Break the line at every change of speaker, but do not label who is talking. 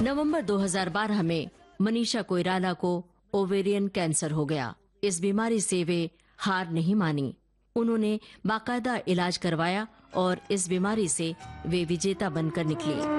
नवंबर 2012 में मनीषा कोइराला को ovarian cancer हो गया। इस बीमारी से वे हार नहीं मानी। उन्होंने बाकायदा इलाज करवाया और इस बीमारी से वे विजेता बनकर निकली।